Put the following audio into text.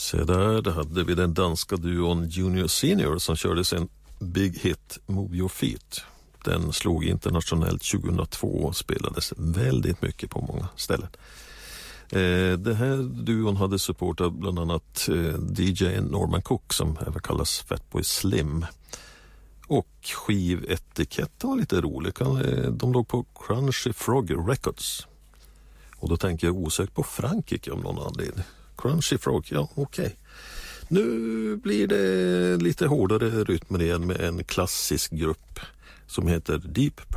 Så där hade vi den danska duon Junior Senior som körde sin big hit Move Your Feet. Den slog internationellt 2002 och spelades väldigt mycket på många ställen. Den här duon hade supportat bland annat DJ Norman Cook som även kallas Fatboy Slim. Och skivetiketten var lite rolig. De låg på Crunchy Frog Records. Och då tänker jag osökt på Frankrike om någon anledning. Crunchy Frog, ja okej. Nu blir det lite hårdare rytmer igen med en klassisk grupp som heter Deep